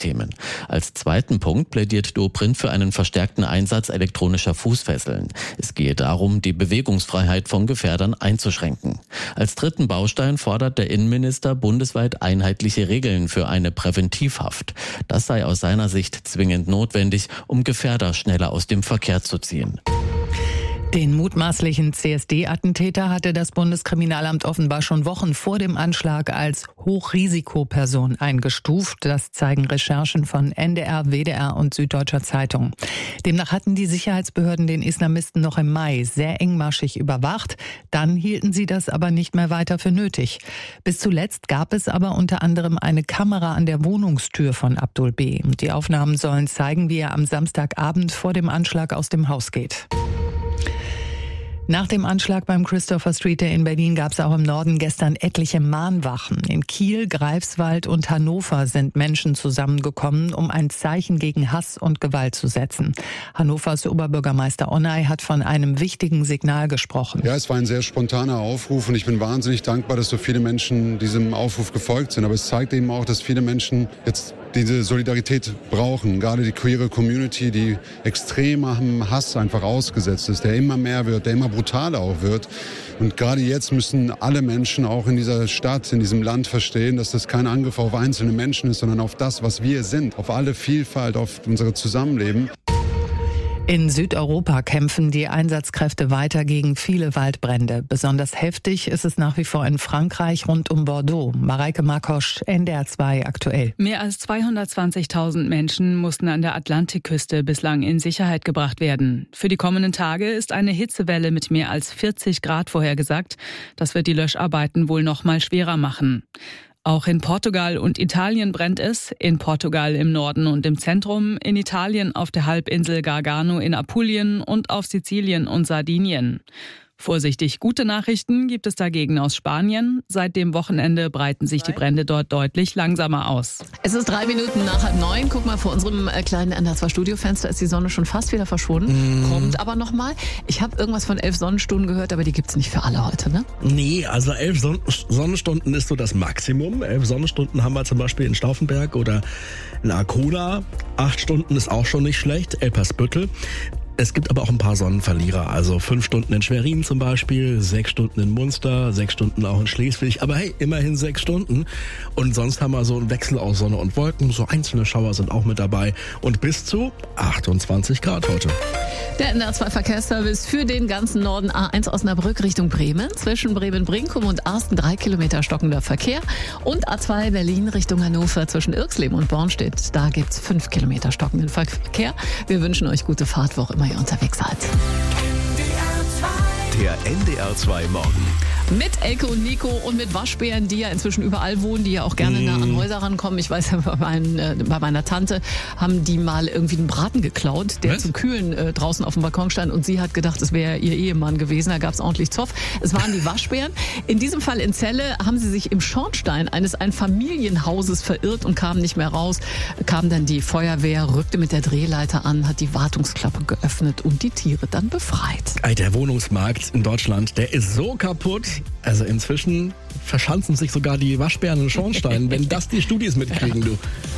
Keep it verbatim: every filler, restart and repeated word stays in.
Sicherheitsthemen. Als zweiten Punkt plädiert Dobrindt für einen verstärkten Einsatz elektronischer Fußfesseln. Es gehe darum, die Bewegungsfreiheit von Gefährdern einzuschränken. Als dritten Baustein fordert der Innenminister bundesweit einheitliche Regeln für eine Präventivhaft. Das sei aus seiner Sicht zwingend notwendig, um Gefährder schneller aus dem Verkehr zu ziehen. Den mutmaßlichen C S D-Attentäter hatte das Bundeskriminalamt offenbar schon Wochen vor dem Anschlag als Hochrisikoperson eingestuft. Das zeigen Recherchen von N D R, W D R und Süddeutscher Zeitung. Demnach hatten die Sicherheitsbehörden den Islamisten noch im Mai sehr engmaschig überwacht. Dann hielten sie das aber nicht mehr weiter für nötig. Bis zuletzt gab es aber unter anderem eine Kamera an der Wohnungstür von Abdul B. Die Aufnahmen sollen zeigen, wie er am Samstagabend vor dem Anschlag aus dem Haus geht. Nach dem Anschlag beim Christopher Street in Berlin gab es auch im Norden gestern etliche Mahnwachen. In Kiel, Greifswald und Hannover sind Menschen zusammengekommen, um ein Zeichen gegen Hass und Gewalt zu setzen. Hannovers Oberbürgermeister Onay hat von einem wichtigen Signal gesprochen. Ja, es war ein sehr spontaner Aufruf und ich bin wahnsinnig dankbar, dass so viele Menschen diesem Aufruf gefolgt sind. Aber es zeigt eben auch, dass viele Menschen jetzt diese Solidarität brauchen. Gerade die queere Community, die extremem Hass einfach ausgesetzt ist, der immer mehr wird, der immer brutaler auch wird. Und gerade jetzt müssen alle Menschen auch in dieser Stadt, in diesem Land verstehen, dass das kein Angriff auf einzelne Menschen ist, sondern auf das, was wir sind, auf alle Vielfalt, auf unser Zusammenleben. In Südeuropa kämpfen die Einsatzkräfte weiter gegen viele Waldbrände. Besonders heftig ist es nach wie vor in Frankreich rund um Bordeaux. Mareike Markosch, N D R zwei aktuell. Mehr als zweihundertzwanzigtausend Menschen mussten an der Atlantikküste bislang in Sicherheit gebracht werden. Für die kommenden Tage ist eine Hitzewelle mit mehr als vierzig Grad vorhergesagt. Das wird die Löscharbeiten wohl noch mal schwerer machen. Auch in Portugal und Italien brennt es. In Portugal im Norden und im Zentrum, in Italien auf der Halbinsel Gargano in Apulien und auf Sizilien und Sardinien. Vorsichtig gute Nachrichten gibt es dagegen aus Spanien. Seit dem Wochenende breiten sich die Brände dort deutlich langsamer aus. Es ist drei Minuten nach halb neun. Guck mal, vor unserem kleinen N D R zwei Studiofenster ist die Sonne schon fast wieder verschwunden. Mm. Kommt aber noch mal. Ich habe irgendwas von elf Sonnenstunden gehört, aber die gibt's nicht für alle heute, ne? Nee, also elf Son- Sonnenstunden ist so das Maximum. Elf Sonnenstunden haben wir zum Beispiel in Stauffenberg oder in Arkona. Acht Stunden ist auch schon nicht schlecht. Elpersbüttel. Es gibt aber auch ein paar Sonnenverlierer, also fünf Stunden in Schwerin zum Beispiel, sechs Stunden in Munster, sechs Stunden auch in Schleswig, aber hey, immerhin sechs Stunden. Und sonst haben wir so einen Wechsel aus Sonne und Wolken, so einzelne Schauer sind auch mit dabei und bis zu achtundzwanzig Grad heute. Der N D R zwei Verkehrsservice für den ganzen Norden. A eins Osnabrück Richtung Bremen. Zwischen Bremen-Brinkum und Arsten drei Kilometer stockender Verkehr. Und A zwei Berlin Richtung Hannover zwischen Irxleben und Bornstedt. Da gibt's fünf Kilometer stockenden Verkehr. Wir wünschen euch gute Fahrt, wo auch immer ihr unterwegs seid. Der N D R zwei Morgen. Mit Elke und Nico und mit Waschbären, die ja inzwischen überall wohnen, die ja auch gerne mm. nah an Häuser rankommen. Ich weiß ja, bei, mein, äh, bei meiner Tante haben die mal irgendwie einen Braten geklaut, der Was? zum Kühlen äh, draußen auf dem Balkon stand. Und sie hat gedacht, es wäre ihr Ehemann gewesen. Da gab es ordentlich Zoff. Es waren die Waschbären. In diesem Fall in Celle haben sie sich im Schornstein eines Einfamilienhauses verirrt und kamen nicht mehr raus. Kam dann die Feuerwehr, rückte mit der Drehleiter an, hat die Wartungsklappe geöffnet und die Tiere dann befreit. Der Wohnungsmarkt in Deutschland, der ist so kaputt. Also inzwischen verschanzen sich sogar die Waschbären in Schornsteinen, wenn das die Studis mitkriegen, du.